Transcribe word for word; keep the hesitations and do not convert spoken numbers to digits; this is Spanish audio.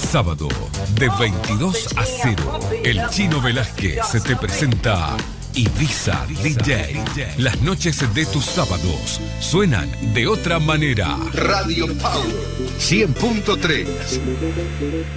sábado, de veintidós a cero, el Chino Velázquez se te presenta Ibiza D J. Las noches de tus sábados suenan de otra manera. Radio Power cien punto tres.